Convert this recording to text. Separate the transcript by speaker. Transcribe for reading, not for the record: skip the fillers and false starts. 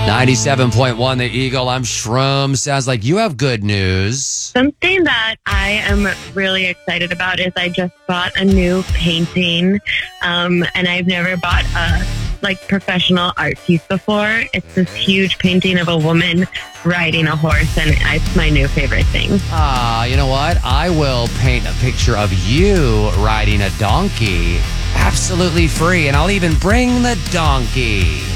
Speaker 1: 97.1 The Eagle. I'm Shroom. Sounds like you have good news.
Speaker 2: Something that I am really excited about is I just bought a new painting, and I've never bought a professional art piece before. It's this huge painting of a woman riding a horse, and it's my new favorite thing.
Speaker 1: You know what? I will paint a picture of you riding a donkey absolutely free, and I'll even bring the donkey.